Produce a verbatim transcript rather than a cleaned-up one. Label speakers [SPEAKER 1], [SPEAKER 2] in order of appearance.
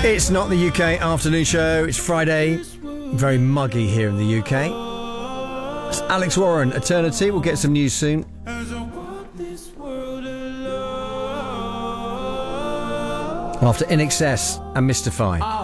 [SPEAKER 1] It's not the U K afternoon show. It's Friday. Very muggy here in the U K. It's Alex Warren, Eternity. We'll get some news soon. After I N X S and Mystify.